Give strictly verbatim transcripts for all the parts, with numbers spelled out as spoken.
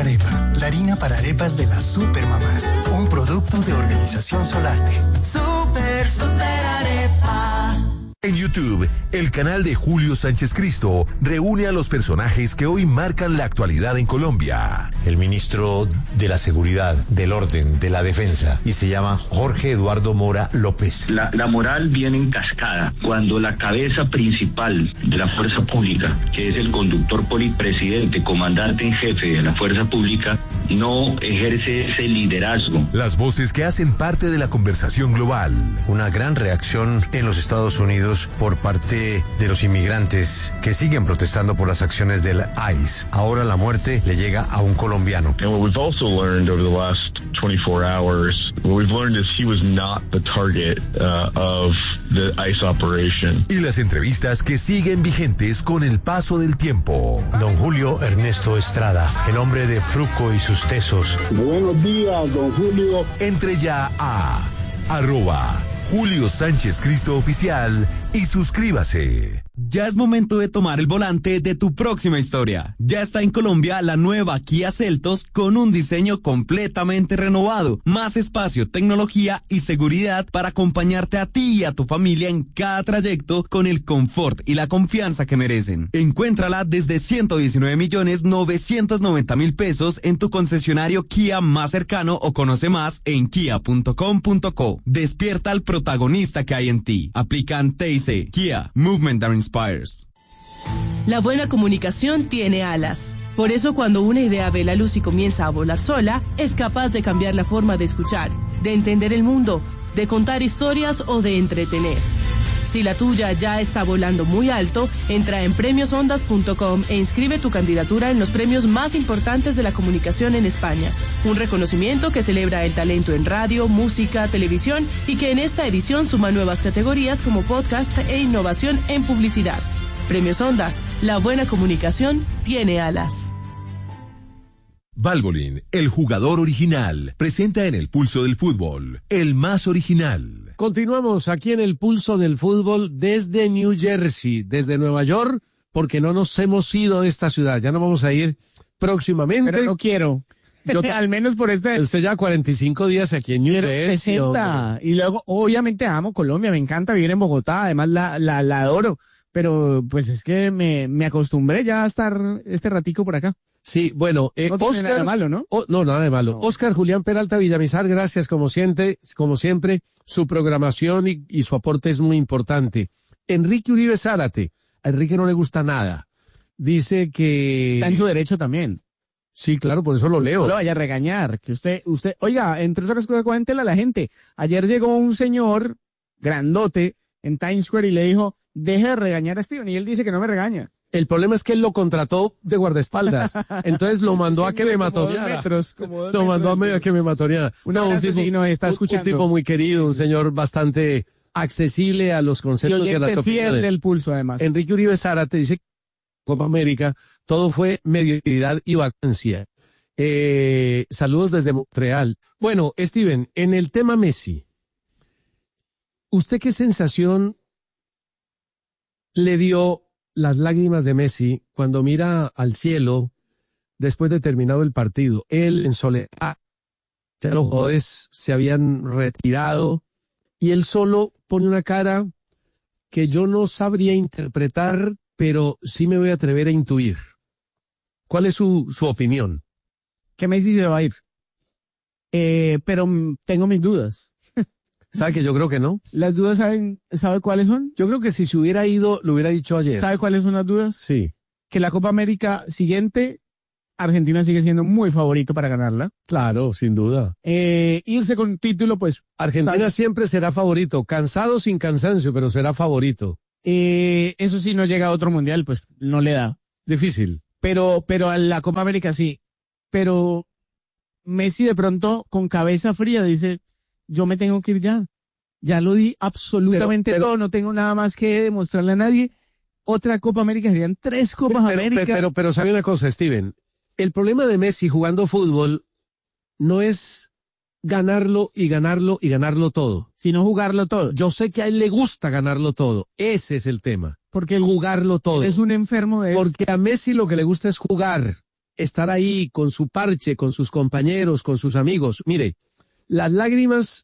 Arepa, la harina para arepas de las supermamás. Un producto de Organización Solarte. Super, super arepa. En YouTube, el canal de Julio Sánchez Cristo reúne a los personajes que hoy marcan la actualidad en Colombia. El ministro de la Seguridad, del Orden, de la Defensa, y se llama Jorge Eduardo Mora López. La, la moral viene en cascada cuando la cabeza principal de la fuerza pública, que es el conductor polipresidente, comandante en jefe de la fuerza pública, no ejerce ese liderazgo. Las voces que hacen parte de la conversación global. Una gran reacción en los Estados Unidos por parte de los inmigrantes que siguen protestando por las acciones del I C E. Ahora la muerte le llega a un colombiano. And what we've also learned over the last twenty-four hours, what we've learned is he was not the target uh, of the I C E operation. Y las entrevistas que siguen vigentes con el paso del tiempo. Don Julio Ernesto Estrada, en nombre de Fruco y sus tesos. Buenos días, don Julio. Entre ya a arroba Julio Sánchez Cristo Oficial y suscríbase. Ya es momento de tomar el volante de tu próxima historia. Ya está en Colombia la nueva Kia Seltos con un diseño completamente renovado, más espacio, tecnología y seguridad para acompañarte a ti y a tu familia en cada trayecto con el confort y la confianza que merecen. Encuéntrala desde ciento diecinueve millones novecientos noventa mil pesos en tu concesionario Kia más cercano o conoce más en kia punto com punto co. Despierta al protagonista que hay en ti. Aplican T I C. Kia. Movement that inspires. La buena comunicación tiene alas. Por eso cuando una idea ve la luz y comienza a volar sola, es capaz de cambiar la forma de escuchar, de entender el mundo, de contar historias o de entretener. Si la tuya ya está volando muy alto, entra en premios ondas punto com e inscribe tu candidatura en los premios más importantes de la comunicación en España. Un reconocimiento que celebra el talento en radio, música, televisión y que en esta edición suma nuevas categorías como podcast e innovación en publicidad. Premios Ondas, la buena comunicación tiene alas. Valvoline, el jugador original, presenta en el pulso del fútbol, el más original. Continuamos aquí en el pulso del fútbol desde New Jersey, desde Nueva York, porque no nos hemos ido de esta ciudad. Ya nos vamos a ir próximamente. Pero no quiero. Yo Al menos por este. Usted ya cuarenta y cinco días aquí en New Jersey. sesenta. Y luego, obviamente amo Colombia, me encanta vivir en Bogotá, además la, la, la adoro. Pero pues es que me, me acostumbré ya a estar este ratico por acá. Sí, bueno, eh, no tiene Oscar, nada de malo, ¿no? Oh, no, nada de malo. No. Oscar Julián Peralta Villamizar, gracias como siempre, como siempre, su programación y, y su aporte es muy importante. Enrique Uribe Zárate, a Enrique no le gusta nada. Dice que... Está en su derecho también. Sí, claro, por eso lo leo. No lo vaya a regañar, que usted, usted, oiga, entre otras cosas, cuéntele a la gente. Ayer llegó un señor grandote en Times Square y le dijo, deje de regañar a Steven, y él dice que no me regaña. El problema es que él lo contrató de guardaespaldas, entonces lo mandó a que me matoneara. Lo mandó a medio a que me matoneara. Un abrazo, no, un tipo, sí, no, está escuchando. Un tipo muy querido, un señor bastante accesible a los conceptos y, y a las opiniones. Del pulso, además. Enrique Uribe Zárate dice Copa América, todo fue mediocridad y vacancia. Eh, saludos desde Montreal. Bueno, Steven, en el tema Messi, ¿usted qué sensación le dio las lágrimas de Messi cuando mira al cielo después de terminado el partido? Él en soledad, ya los jugadores se habían retirado y él solo pone una cara que yo no sabría interpretar, pero sí me voy a atrever a intuir. ¿Cuál es su, su opinión? Que Messi se va a ir. Eh, pero tengo mis dudas. ¿Sabe que yo creo que no? ¿Las dudas saben, sabe cuáles son? Yo creo que si se hubiera ido, lo hubiera dicho ayer. ¿Sabe cuáles son las dudas? Sí. Que la Copa América siguiente, Argentina sigue siendo muy favorito para ganarla. Claro, sin duda. Eh, irse con título, pues... Argentina ¿sabe? Siempre será favorito, cansado sin cansancio, pero será favorito. Eh, eso sí, no llega a otro mundial, pues no le da. Difícil. Pero, pero a la Copa América sí. Pero Messi de pronto, con cabeza fría, dice... Yo me tengo que ir ya. Ya lo di absolutamente pero, pero, todo. No tengo nada más que demostrarle a nadie. Otra Copa América serían tres Copas pero, América. Pero, pero, pero sabe una cosa, Steven. El problema de Messi jugando fútbol no es ganarlo y ganarlo y ganarlo todo. Sino jugarlo todo. Yo sé que a él le gusta ganarlo todo. Ese es el tema. Porque jugarlo todo. Es un enfermo de eso. Porque a Messi lo que le gusta es jugar. estar ahí con su parche, con sus compañeros, con sus amigos. Mire, las lágrimas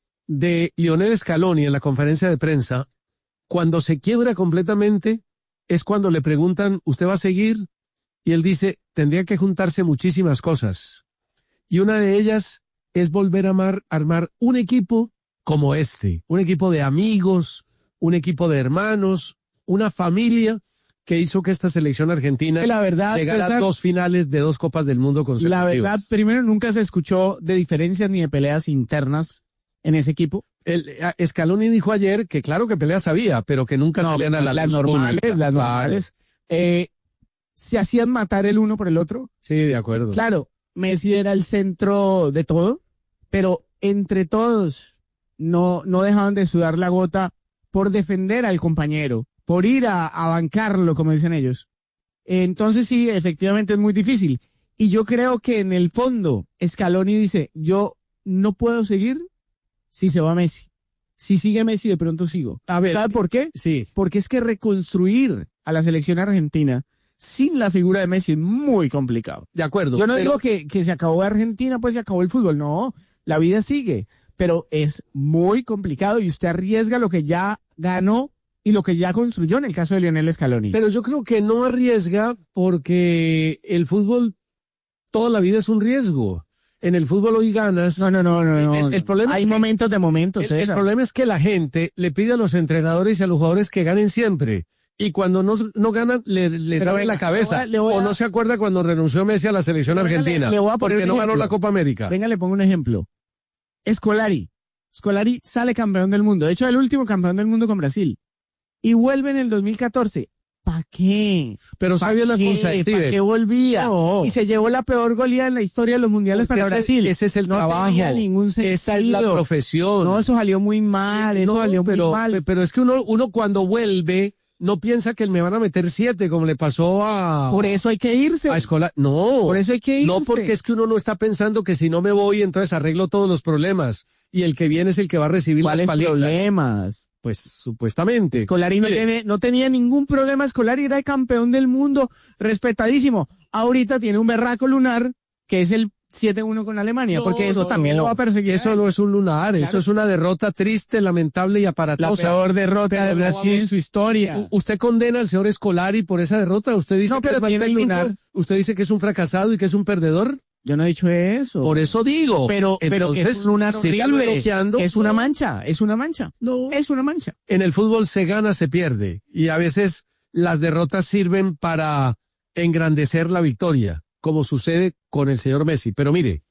de Lionel Scaloni en la conferencia de prensa, cuando se quiebra completamente, es cuando le preguntan, ¿usted va a seguir? Y él dice, tendría que juntarse muchísimas cosas. Y una de ellas es volver a amar, armar un equipo como este, un equipo de amigos, un equipo de hermanos, una familia que hizo que esta selección argentina que la verdad, llegara César, a dos finales de dos Copas del Mundo consecutivas. La verdad, primero, nunca se escuchó de diferencias ni de peleas internas en ese equipo. El, Scaloni dijo ayer que claro que peleas había, pero que nunca no, salían a la las luz normales, pública. las normales. Eh, se hacían matar el uno por el otro. Sí, de acuerdo. Claro, Messi era el centro de todo, pero entre todos no, no dejaban de sudar la gota por defender al compañero, por ir a, a bancarlo, como dicen ellos. Entonces sí, efectivamente es muy difícil. Y yo creo que en el fondo, Scaloni dice, yo no puedo seguir si se va Messi. Si sigue Messi, de pronto sigo. A ver, ¿sabe por qué? Sí. Porque es que reconstruir a la selección argentina sin la figura de Messi es muy complicado. De acuerdo. Yo no pero... digo que, que se acabó Argentina, pues se acabó el fútbol. No, la vida sigue. Pero es muy complicado y usted arriesga lo que ya ganó y lo que ya construyó en el caso de Lionel Scaloni. Pero yo creo que no arriesga porque el fútbol toda la vida es un riesgo. En el fútbol hoy ganas. No, no, no, no. no. El, el problema Hay es que, momentos de momentos. El, el problema es que la gente le pide a los entrenadores y a los jugadores que ganen siempre. Y cuando no, no ganan, le, le dan en la cabeza. Le voy a, le voy a, o no se acuerda cuando renunció Messi a la selección argentina. Le, le voy a porque no ganó la Copa América. Venga, le pongo un ejemplo. Scolari. Scolari sale campeón del mundo. De hecho, el último campeón del mundo con Brasil. Y vuelve en el dos mil catorce. ¿Para qué? Pero sabía una cosa, Steven. ¿Para qué volvía? No. Y se llevó la peor goleada en la historia de los mundiales porque para ese, Brasil. Ese es el no trabajo. Tenía ningún sentido. Esa es la profesión. No, eso salió muy mal. Eso no, salió pero, muy mal. Pero es que uno, uno cuando vuelve no piensa que me van a meter siete como le pasó a. Por eso hay que irse. A escolar. No. Por eso hay que irse. No, porque es que uno no está pensando que si no me voy entonces arreglo todos los problemas y el que viene es el que va a recibir las palizas. Problemas? Pues supuestamente. Scolari no, tiene, no tenía ningún problema. Scolari era el campeón del mundo, respetadísimo. Ahorita tiene un berraco lunar, que es el siete uno con Alemania, no, porque eso no, también no, lo va a perseguir. Eso no es un lunar, claro. Eso es una derrota triste, lamentable y aparatosa. La peor derrota pero de Brasil en su historia. Usted condena al señor Scolari por esa derrota. Usted dice no, pero que es tiene lunar. Usted dice que es un fracasado y que es un perdedor. Yo no he dicho eso. Por eso digo. Pero, pero entonces, es un lunar horrible. Es una mancha, es una mancha. No. Es una mancha. En el fútbol se gana, se pierde. Y a veces las derrotas sirven para engrandecer la victoria, como sucede con el señor Messi. Pero mire,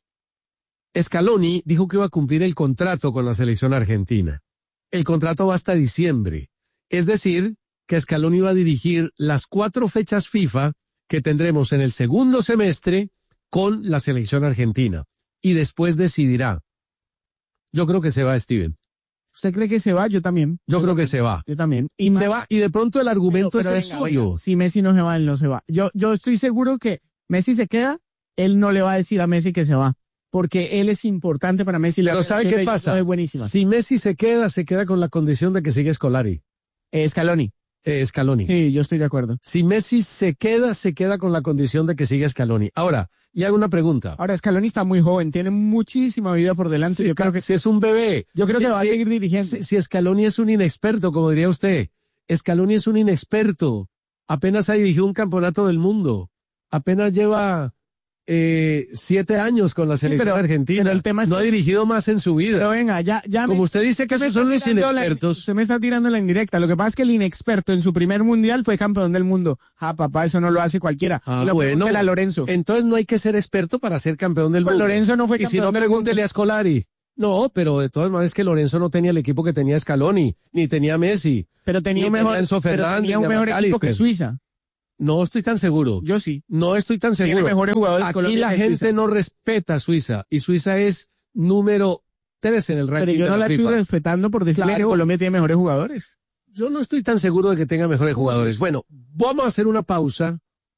Scaloni dijo que iba a cumplir el contrato con la selección argentina. El contrato va hasta diciembre. Es decir, que Scaloni va a dirigir las cuatro fechas FIFA que tendremos en el segundo semestre con la selección argentina. Y después decidirá. Yo creo que se va, Steven. ¿Usted cree que se va? Yo también. Yo, Yo creo que se va. Yo también. Y se va. Y de pronto el argumento pero, pero es venga, el suyo. Venga, si Messi no se va, él no se va. Yo, yo estoy seguro que Messi se queda, él no le va a decir a Messi que se va. Porque él es importante para Messi. Pero ¿sabe qué pasa? Es buenísima. Si Messi se queda, se queda con la condición de que sigue Scolari. Eh, Scaloni. Eh, Scaloni. Sí, yo estoy de acuerdo. Si Messi se queda, se queda con la condición de que sigue Scaloni. Ahora, y hago una pregunta. Ahora, Scaloni está muy joven, tiene muchísima vida por delante. Sí, yo creo que si es un bebé. Yo creo si, que va si, a seguir dirigiendo. Si, si Scaloni es un inexperto, como diría usted. Scaloni es un inexperto. Apenas ha dirigido un campeonato del mundo. Apenas lleva eh, siete años con la selección sí, pero, argentina. Pero el tema es no que... ha dirigido más en su vida. Pero venga, ya, ya como me... usted dice que esos son los inexpertos. La... Usted me está tirando la indirecta. Lo que pasa es que el inexperto en su primer mundial fue campeón del mundo. Ah, papá, eso no lo hace cualquiera. Ah, lo bueno. A Lorenzo. Entonces no hay que ser experto para ser campeón del pues mundo. Lorenzo no fue campeón. Y si no, pregúntele a Scolari. No, pero de todas maneras que Lorenzo no tenía el equipo que tenía Scaloni, ni tenía Messi. Pero tenía un mejor, Enzo Fernández, pero tenía un mejor equipo que Suiza. No estoy tan seguro. Yo sí. No estoy tan seguro. Tiene mejores jugadores. Aquí Colombia la gente Suiza. no respeta a Suiza y Suiza es número tres en el ranking. Pero yo no de la, la FIFA. estoy respetando por decirle claro. que Colombia tiene mejores jugadores. Yo no estoy tan seguro de que tenga mejores jugadores. Bueno, vamos a hacer una pausa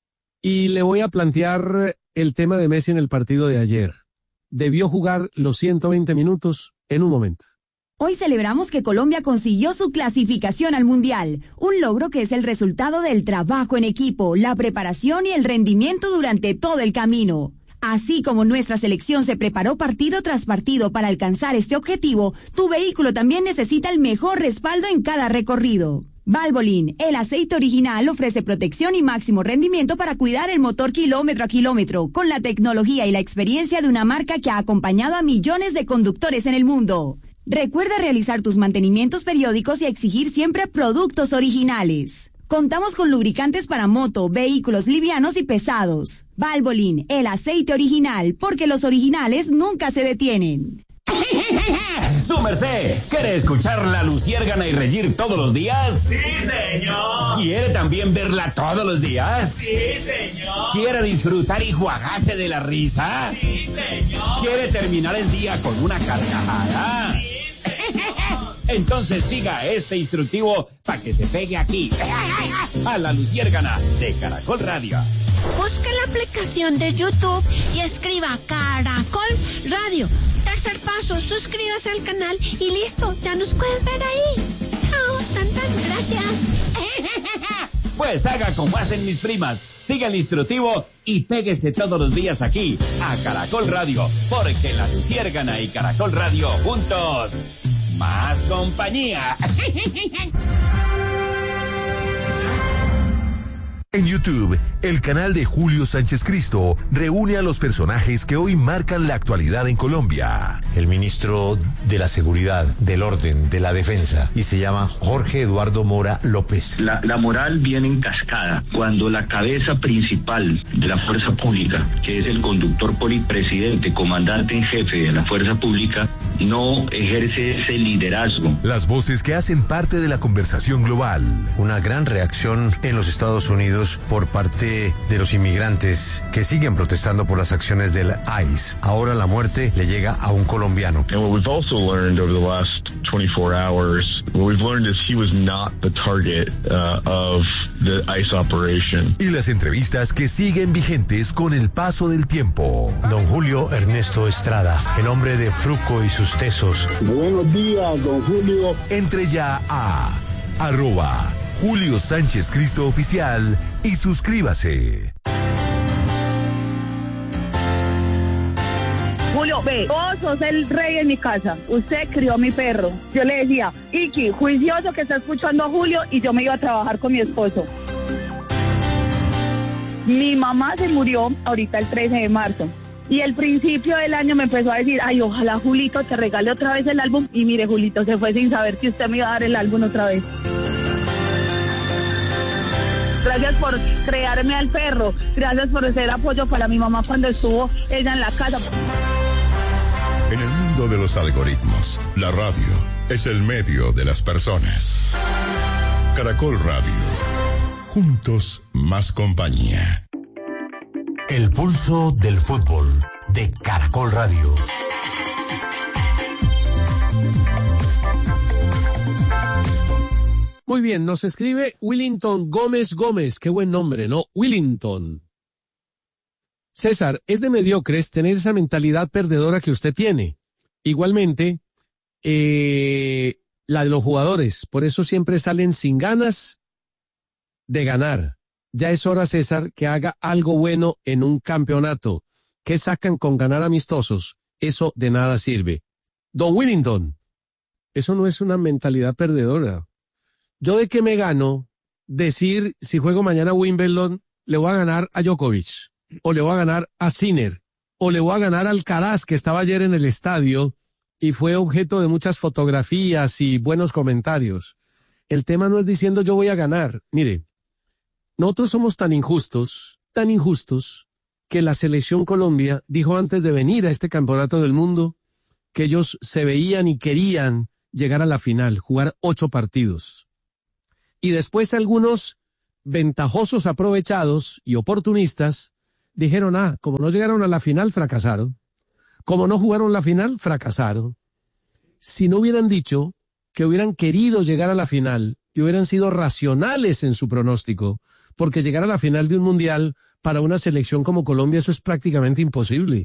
y le voy a plantear el tema de Messi en el partido de ayer. Debió jugar los ciento veinte minutos en un momento. Hoy celebramos que Colombia consiguió su clasificación al Mundial, un logro que es el resultado del trabajo en equipo, la preparación y el rendimiento durante todo el camino. Así como nuestra selección se preparó partido tras partido para alcanzar este objetivo, tu vehículo también necesita el mejor respaldo en cada recorrido. Valvoline, el aceite original, ofrece protección y máximo rendimiento para cuidar el motor kilómetro a kilómetro, con la tecnología y la experiencia de una marca que ha acompañado a millones de conductores en el mundo. Recuerda realizar tus mantenimientos periódicos y exigir siempre productos originales. Contamos con lubricantes para moto, vehículos livianos y pesados. Valvoline, el aceite original, porque los originales nunca se detienen. ¡Su merced! ¿Quiere escuchar la Luciérgana y reír todos los días? ¡Sí, señor! ¿Quiere también verla todos los días? ¡Sí, señor! ¿Quiere disfrutar y juagarse de la risa? ¡Sí, señor! ¿Quiere terminar el día con una carcajada? ¡Sí, señor! Entonces siga este instructivo para que se pegue aquí, a la Luciérgana de Caracol Radio. Busque la aplicación de YouTube y escriba Caracol Radio. Tercer paso, suscríbase al canal y listo, ya nos puedes ver ahí. Chao, tan tan, gracias. Pues haga como hacen mis primas, siga el instructivo y péguese todos los días aquí, a Caracol Radio, porque la Luciérgana y Caracol Radio juntos, más compañía. En YouTube, el canal de Julio Sánchez Cristo reúne a los personajes que hoy marcan la actualidad en Colombia. El ministro de la Seguridad, del Orden, de la Defensa, y se llama Jorge Eduardo Mora López. La, la moral viene en cascada cuando la cabeza principal de la fuerza pública, que es el conductor polipresidente, comandante en jefe de la fuerza pública, no ejerce ese liderazgo. Las voces que hacen parte de la conversación global. Una gran reacción en los Estados Unidos por parte de los inmigrantes que siguen protestando por las acciones del I C E. Ahora la muerte le llega a un colombiano. And what we've also learned over the last twenty-four hours, what we've learned is he was not the target uh, of the I C E operation. Y las entrevistas que siguen vigentes con el paso del tiempo. Don Julio Ernesto Estrada, el hombre de Fruco y sus tesos. Buenos días, don Julio. Entre ya a arroba Julio Sánchez Cristo Oficial y suscríbase. Julio, ve, vos sos el rey en mi casa. Usted crió a mi perro. Yo le decía, Iki, juicioso que está escuchando a Julio, y yo me iba a trabajar con mi esposo. Mi mamá se murió ahorita el trece de marzo. Y el principio del año me empezó a decir, ay, ojalá Julito te regale otra vez el álbum. Y mire, Julito se fue sin saber que usted me iba a dar el álbum otra vez. Gracias por crearme al perro. Gracias por ser apoyo para mi mamá cuando estuvo ella en la casa. En el mundo de los algoritmos, la radio es el medio de las personas. Caracol Radio. Juntos, más compañía. El pulso del fútbol de Caracol Radio. Muy bien, nos escribe Willington Gómez Gómez. Qué buen nombre, ¿no? Willington. César, es de mediocres tener esa mentalidad perdedora que usted tiene. Igualmente, eh, la de los jugadores. Por eso siempre salen sin ganas de ganar. Ya es hora, César, que haga algo bueno en un campeonato. ¿Qué sacan con ganar amistosos? Eso de nada sirve. Don Willington, eso no es una mentalidad perdedora. ¿Yo de qué me gano decir si juego mañana a Wimbledon, le voy a ganar a Djokovic, o le voy a ganar a Sinner, o le voy a ganar a Alcaraz, que estaba ayer en el estadio y fue objeto de muchas fotografías y buenos comentarios? El tema no es diciendo yo voy a ganar. Mire, nosotros somos tan injustos, tan injustos, que la Selección Colombia dijo antes de venir a este campeonato del mundo que ellos se veían y querían llegar a la final, jugar ocho partidos. Y después algunos ventajosos aprovechados y oportunistas dijeron, ah, como no llegaron a la final, fracasaron. Como no jugaron la final, fracasaron. Si no hubieran dicho que hubieran querido llegar a la final y hubieran sido racionales en su pronóstico, porque llegar a la final de un mundial para una selección como Colombia, eso es prácticamente imposible.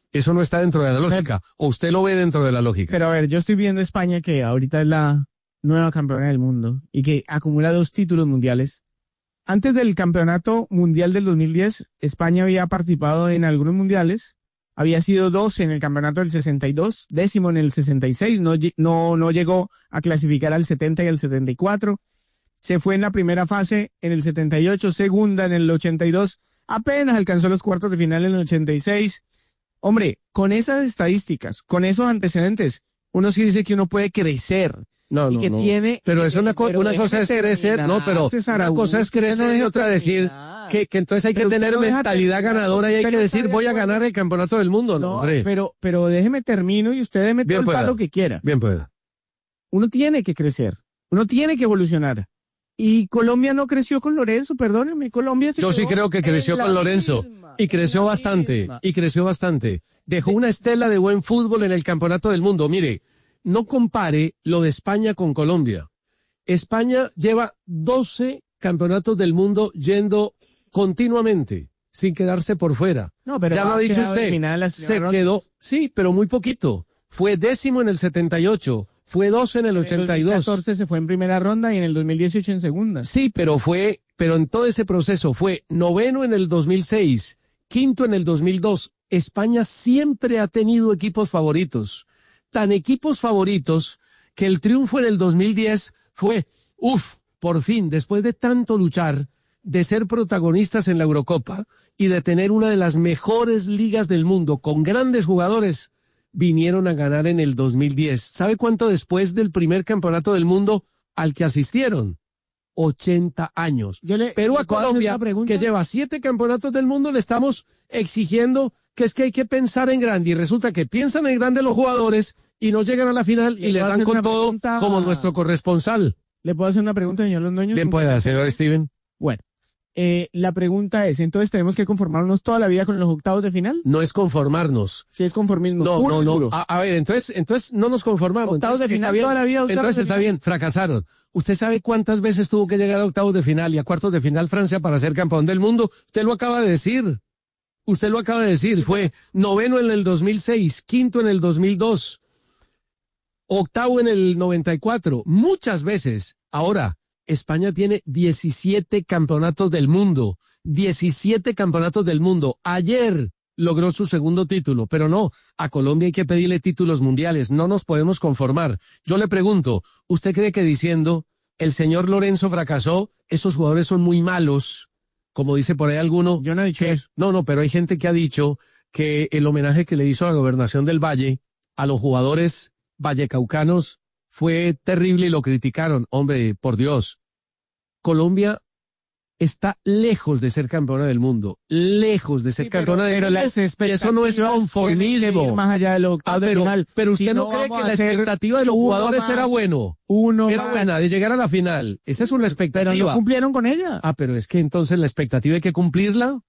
Eso no está dentro de la lógica. ¿O usted lo ve dentro de la lógica? Pero a ver, yo estoy viendo España, que ahorita es la nueva campeona del mundo y que acumula dos títulos mundiales. Antes del campeonato mundial del dos mil diez, España había participado en algunos mundiales. Había sido dos en el campeonato del sesenta y dos, décimo en el sesenta y seis, no, no, no llegó a clasificar al setenta y al setenta y cuatro. Se fue en la primera fase en el setenta y ocho, segunda en el ochenta y dos, apenas alcanzó los cuartos de final en el ochenta y seis. Hombre, con esas estadísticas, con esos antecedentes, uno sí dice que uno puede crecer. No, y no, que no. tiene, pero eso una, co pero una cosa es crecer, no, pero una cosa es crecer y otra decir que, que entonces hay que tener mentalidad ganadora y hay que decir voy a ganar el campeonato del mundo, no, no hombre. Pero, pero déjeme termino y usted déjeme todo el palo que quiera. Bien pueda. Uno tiene que crecer, uno tiene que evolucionar. Y Colombia no creció con Lorenzo, perdónenme, Colombia se Yo sí creo que creció con Lorenzo misma, y creció bastante, misma. y creció bastante. Dejó una estela de buen fútbol en el campeonato del mundo, mire. No compare lo de España con Colombia. España lleva doce campeonatos del mundo yendo continuamente, sin quedarse por fuera. No, pero ya lo ha dicho usted, se quedó, sí, pero muy poquito. Fue décimo en el setenta y ocho, fue doce en el ochenta y dos. En el dos mil catorce se fue en primera ronda y en el dos mil dieciocho en segunda. Sí, pero fue, pero en todo ese proceso fue noveno en el dos mil seis, quinto en el dos mil dos. España siempre ha tenido equipos favoritos. Tan equipos favoritos que el triunfo en el dos mil diez fue, uff, por fin, después de tanto luchar, de ser protagonistas en la Eurocopa y de tener una de las mejores ligas del mundo con grandes jugadores, vinieron a ganar en el dos mil diez. ¿Sabe cuánto después del primer campeonato del mundo al que asistieron? ochenta años. Yo le, Pero ¿le a Colombia, que lleva siete campeonatos del mundo, le estamos exigiendo que es que hay que pensar en grande, y resulta que piensan en grande los jugadores y no llegan a la final y les dan con todo pregunta... como nuestro corresponsal. ¿Le puedo hacer una pregunta, señor Londoño? Bien pueda, señor Steven. Bueno, eh, la pregunta es, ¿entonces tenemos que conformarnos toda la vida con los octavos de final? No es conformarnos. Sí, es conformismo. No, no, no. A, a ver, entonces, entonces no nos conformamos. Octavos entonces, de final toda la vida. Entonces está bien, fracasaron. ¿Usted sabe cuántas veces tuvo que llegar a octavos de final y a cuartos de final Francia para ser campeón del mundo? Usted lo acaba de decir. Usted lo acaba de decir. Sí, fue noveno en el dos mil seis, quinto en el dos mil dos, octavo en el noventa y cuatro. Muchas veces. Ahora, España tiene diecisiete campeonatos del mundo. diecisiete campeonatos del mundo. Ayer logró su segundo título, pero no, a Colombia hay que pedirle títulos mundiales, no nos podemos conformar. Yo le pregunto, ¿usted cree que diciendo el señor Lorenzo fracasó, esos jugadores son muy malos, como dice por ahí alguno? Yo no he dicho que, eso. No, no, pero hay gente que ha dicho que el homenaje que le hizo a la Gobernación del Valle a los jugadores vallecaucanos fue terrible y lo criticaron. Hombre, por Dios, Colombia está lejos de ser campeona del mundo, lejos de ser sí, campeona del mundo. Pero eso no es conformismo. Más allá de lo ah, pero, final. pero usted si no, no cree que la expectativa de los jugadores más, era bueno. Uno era más. buena, de llegar a la final. Esa es una expectativa. Pero no cumplieron con ella. Ah, pero es que entonces la expectativa hay que cumplirla.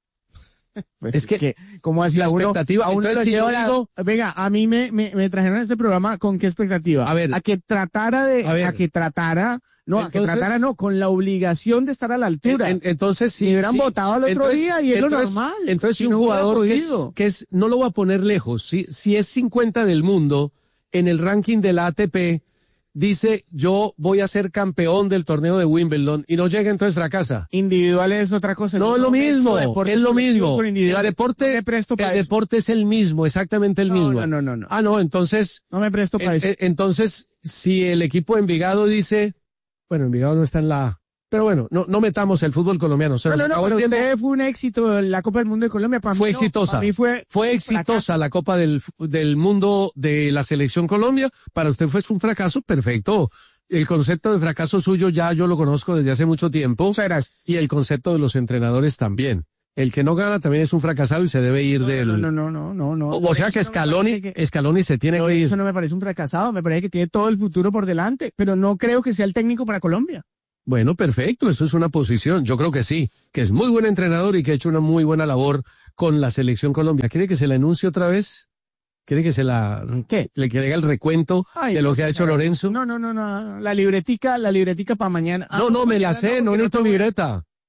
Pues es que, que como así la a uno, expectativa, a uno entonces si yo digo, la, venga, a mí me, me, me trajeron a este programa con qué expectativa, a ver, a que tratara de, a, ver, a que tratara, no, entonces, a que tratara no, con la obligación de estar a la altura. En, entonces si me hubieran sí, votado al otro entonces, día y es lo normal. Entonces si un no jugador que es, que es, no lo voy a poner lejos, si, si es cincuenta del mundo en el ranking de la A T P, dice, yo voy a ser campeón del torneo de Wimbledon y no llega, entonces fracasa. Individual es otra cosa. No, es lo mismo, es lo mismo. El deporte, no presto el deporte es el mismo, exactamente el no, mismo. No, no, no, no. Ah, no, entonces. No me presto para eh, eso. Eh, entonces, si el equipo de Envigado dice, bueno, Envigado no está en la. Pero bueno, no, no metamos el fútbol colombiano. No, no, no, pero usted fue un éxito la Copa del Mundo de Colombia. Para fue mí no, exitosa. Para mí fue, fue exitosa la Copa del, del Mundo de la Selección Colombia. Para usted fue un fracaso, perfecto. El concepto de fracaso suyo ya yo lo conozco desde hace mucho tiempo. Serás. Y el concepto de los entrenadores también. El que no gana también es un fracasado y se debe ir no, del... No, no, no, no, no, no. O, o sea que Scaloni, no que... Scaloni se tiene no, que ir. Eso no me parece un fracasado, me parece que tiene todo el futuro por delante, pero no creo que sea el técnico para Colombia. Bueno, perfecto, eso es una posición. Yo creo que sí, que es muy buen entrenador y que ha hecho una muy buena labor con la Selección Colombia. ¿Quiere que se la anuncie otra vez? ¿Quiere que se la, qué? Le que haga el recuento Ay, de lo que ha hecho Lorenzo? No, no, no, no, la libretica, la libretica para mañana. Ah, no, no, me la sé, no necesito libreta.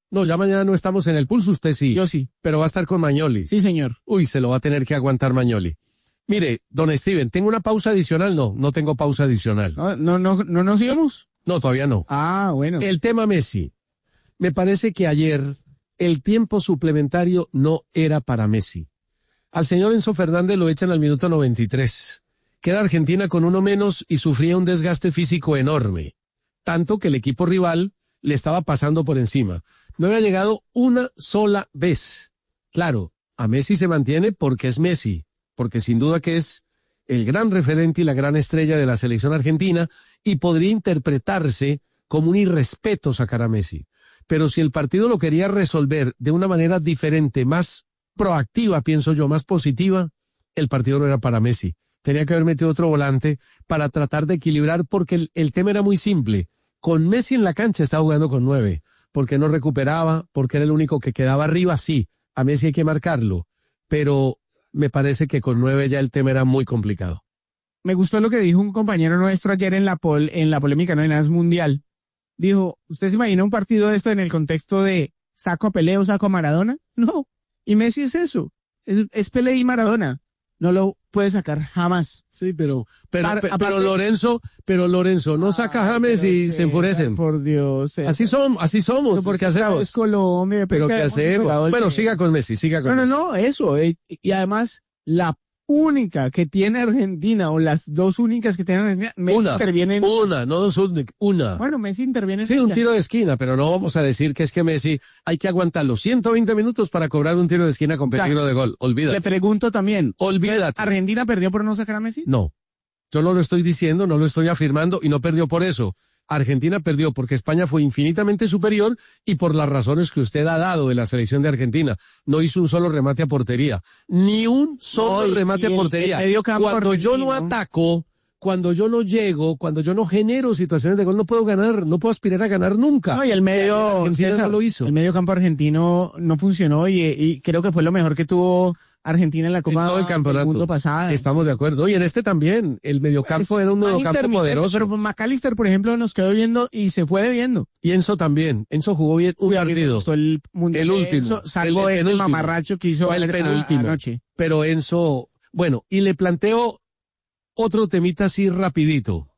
No, ya mañana no estamos en el pulso, usted sí. Yo sí. Pero va a estar con Mañoli. Sí, señor. Uy, se lo va a tener que aguantar Mañoli. Mire, don Steven, ¿tengo una pausa adicional? No, no tengo pausa adicional. No, no, no, no nos íbamos. No, todavía no. Ah, bueno. El tema Messi. Me parece que ayer el tiempo suplementario no era para Messi. Al señor Enzo Fernández lo echan al minuto noventa y tres. Queda Argentina con uno menos y sufría un desgaste físico enorme. Tanto que el equipo rival le estaba pasando por encima. No había llegado una sola vez. Claro, a Messi se mantiene porque es Messi, porque sin duda que es el gran referente y la gran estrella de la selección argentina y podría interpretarse como un irrespeto sacar a Messi. Pero si el partido lo quería resolver de una manera diferente, más proactiva, pienso yo, más positiva, el partido no era para Messi. Tenía que haber metido otro volante para tratar de equilibrar porque el, el tema era muy simple. Con Messi en la cancha estaba jugando con nueve, porque no recuperaba, porque era el único que quedaba arriba, sí, a Messi hay que marcarlo, pero me parece que con nueve ya el tema era muy complicado. Me gustó lo que dijo un compañero nuestro ayer en la pol, en la polémica no en nada mundial. Dijo, ¿usted se imagina un partido de esto en el contexto de saco a Pelé o saco a Maradona? No, y Messi es eso, es, es Pelé y Maradona. No lo puede sacar jamás. Sí, pero pero, Par, pero, aparte, pero Lorenzo, pero Lorenzo no saca a James y se enfurecen. Por Dios. César. Así somos, así somos. Porque ¿Qué hacemos? Es Colombia, pero ¿qué hacemos? Bueno, siga con Messi, siga con no, Messi. No, no, eso. Y, y además, la única que tiene Argentina, o las dos únicas que tiene Argentina, Messi una, interviene en... Una, no dos únicas, una. Bueno, Messi interviene en... Sí, un tiro de esquina, pero no vamos a decir que es que Messi hay que aguantar los ciento veinte minutos para cobrar un tiro de esquina con peligro de gol. Olvídate. Le pregunto también. Olvídate. ¿Argentina perdió por no sacar a Messi? No. Yo no lo estoy diciendo, no lo estoy afirmando y no perdió por eso. Argentina perdió porque España fue infinitamente superior y por las razones que usted ha dado de la selección de Argentina. No hizo un solo remate a portería. Ni un solo no, remate a portería. El, el cuando argentino. Yo no ataco, cuando yo no llego, cuando yo no genero situaciones de gol, no puedo ganar, no puedo aspirar a ganar nunca. No, y el medio, Argentina César, no lo hizo. El medio campo argentino no funcionó y, y creo que fue lo mejor que tuvo Argentina en la Copa en todo el campeonato. del Mundo pasada. Estamos de acuerdo. Y en este también, el mediocampo pues, era un mediocampo poderoso. Pero McAllister, por ejemplo, nos quedó viendo y se fue debiendo. Y Enzo también. Enzo jugó bien un partido. El, el último. Enzo, salvo el, el, el mamarracho que hizo el, el penúltimo. Anoche. Pero Enzo, bueno, y le planteo otro temita así rapidito.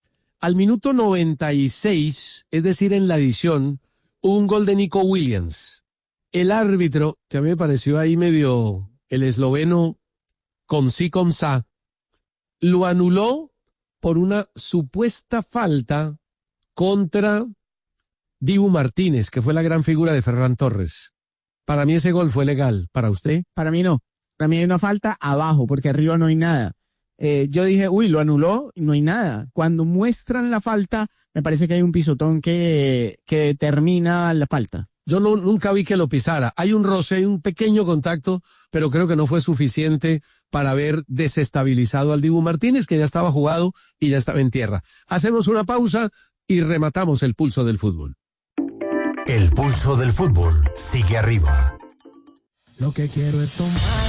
Al minuto noventa y seis, es decir, en la adición, un gol de Nico Williams. El árbitro, que a mí me pareció ahí medio... el esloveno con sí con sa, lo anuló por una supuesta falta contra Dibu Martínez, que fue la gran figura de Ferran Torres. Para mí ese gol fue legal. ¿Para usted? Para mí no. Para mí hay una falta abajo, porque arriba no hay nada. Eh, yo dije, uy, lo anuló y no hay nada. Cuando muestran la falta, me parece que hay un pisotón que, que determina la falta. Yo no, nunca vi que lo pisara. Hay un roce, un pequeño contacto, pero creo que no fue suficiente para haber desestabilizado al Dibu Martínez, que ya estaba jugado y ya estaba en tierra. Hacemos una pausa y rematamos el pulso del fútbol. El pulso del fútbol sigue arriba. Lo que quiero es tomar.